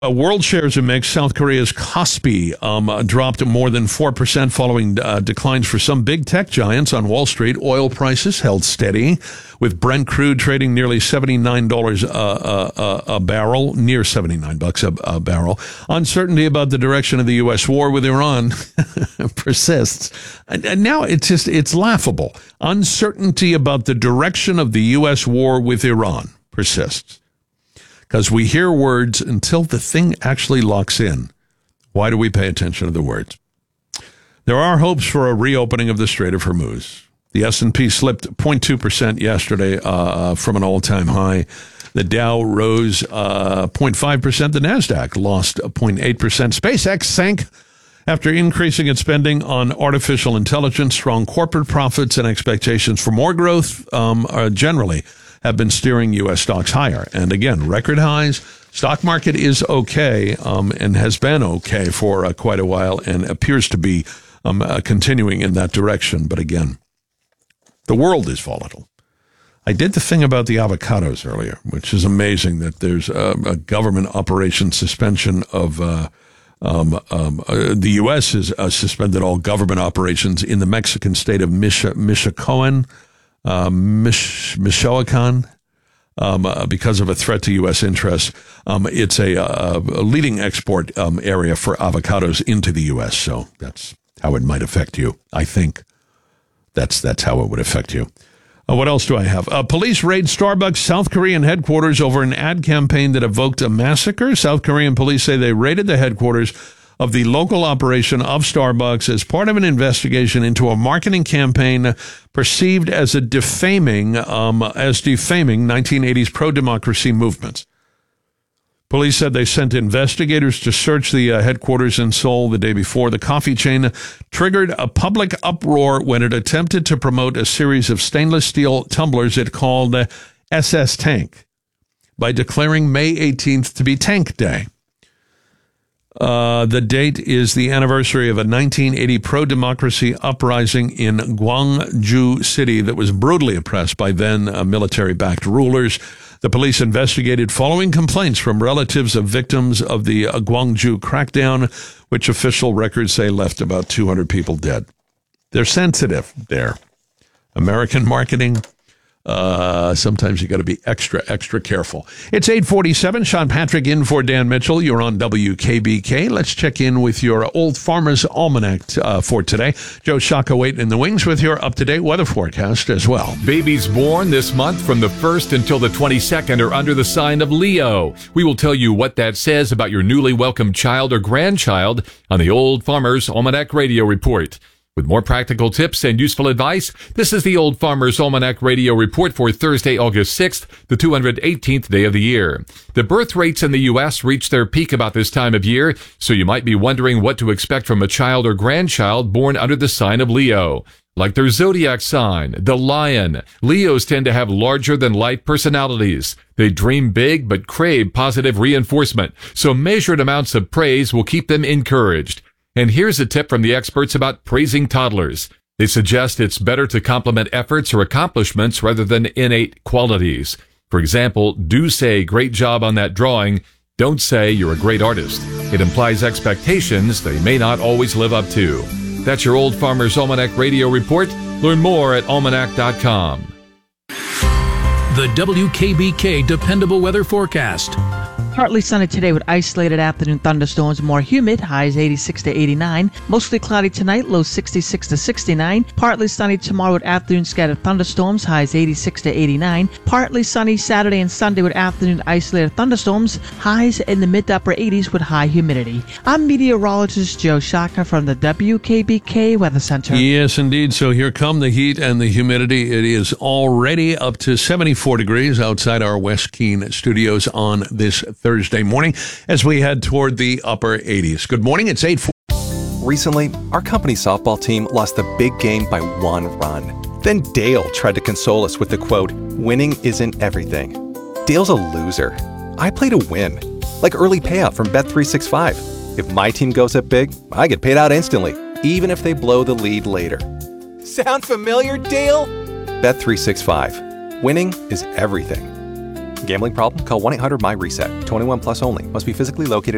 World shares are mixed. South Korea's Kospi dropped more than 4% following declines for some big tech giants on Wall Street. Oil prices held steady, with Brent crude trading nearly $79 a barrel, near $79 a barrel. Uncertainty about the direction of the U.S. war with Iran persists. And now it's laughable. Uncertainty about the direction of the U.S. war with Iran persists. Because we hear words until the thing actually locks in. Why do we pay attention to the words? There are hopes for a reopening of the Strait of Hormuz. The S&P slipped 0.2% yesterday from an all-time high. The Dow rose 0.5%. The NASDAQ lost 0.8%. SpaceX sank after increasing its spending on artificial intelligence. Strong corporate profits and expectations for more growth generally have been steering U.S. stocks higher. And again, record highs. Stock market is okay and has been okay for quite a while and appears to be continuing in that direction. But again, the world is volatile. I did the thing about the avocados earlier, which is amazing that there's a government operation suspension of the U.S. has suspended all government operations in the Mexican state of Michoacan, because of a threat to U.S. interests. It's a leading export area for avocados into the U.S., so that's how it might affect you. I think that's how it would affect you. What else do I have? Police raid Starbucks South Korean headquarters over an ad campaign that evoked a massacre. South Korean police say they raided the headquarters of the local operation of Starbucks as part of an investigation into a marketing campaign perceived as defaming 1980s pro-democracy movements. Police said they sent investigators to search the headquarters in Seoul the day before. The coffee chain triggered a public uproar when it attempted to promote a series of stainless steel tumblers it called SS Tank by declaring May 18th to be Tank Day. The date is the anniversary of a 1980 pro-democracy uprising in Gwangju City that was brutally oppressed by then military-backed rulers. The police investigated following complaints from relatives of victims of the Gwangju crackdown, which official records say left about 200 people dead. They're sensitive there. American marketing. Sometimes you got to be extra careful. It's 8:47. Sean Patrick in for Dan Mitchell. You're on WKBK. Let's check in with your Old Farmer's Almanac for today. Joe Shaka waiting in the wings with your up-to-date weather forecast as well. Babies born this month from the 1st until the 22nd are under the sign of Leo. We will tell you what that says about your newly welcomed child or grandchild on the Old Farmer's Almanac Radio Report. With more practical tips and useful advice, this is the Old Farmer's Almanac Radio Report for Thursday, August 6th, the 218th day of the year. The birth rates in the U.S. reach their peak about this time of year, so you might be wondering what to expect from a child or grandchild born under the sign of Leo. Like their zodiac sign, the lion, Leos tend to have larger-than-life personalities. They dream big but crave positive reinforcement, so measured amounts of praise will keep them encouraged. And here's a tip from the experts about praising toddlers. They suggest it's better to compliment efforts or accomplishments rather than innate qualities. For example, do say, "Great job on that drawing." Don't say, "You're a great artist." It implies expectations they may not always live up to. That's your Old Farmer's Almanac Radio Report. Learn more at almanac.com. The WKBK Dependable Weather Forecast. Partly sunny today with isolated afternoon thunderstorms, more humid, highs 86 to 89. Mostly cloudy tonight, lows 66 to 69. Partly sunny tomorrow with afternoon scattered thunderstorms, highs 86 to 89. Partly sunny Saturday and Sunday with afternoon isolated thunderstorms, highs in the mid to upper 80s with high humidity. I'm meteorologist Joe Shaka from the WKBK Weather Center. Yes, indeed. So here come the heat and the humidity. It is already up to 74 degrees outside our West Keene studios on this Thursday morning as we head toward the upper 80s. Good morning. It's 8:40. Recently, our company softball team lost the big game by 1 run. Then Dale tried to console us with the quote, "Winning isn't everything." Dale's a loser. I play to win, like early payout from Bet365. If my team goes up big, I get paid out instantly, even if they blow the lead later. Sound familiar, Dale? Bet365. Winning is everything. Gambling problem? Call 1-800-MY-RESET. 21 plus only. Must be physically located